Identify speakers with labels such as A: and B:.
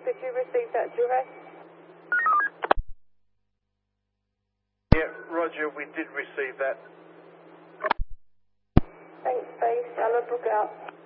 A: did you receive that duress?
B: Yeah, roger, we did receive that.
A: Thanks, base. I'll book out.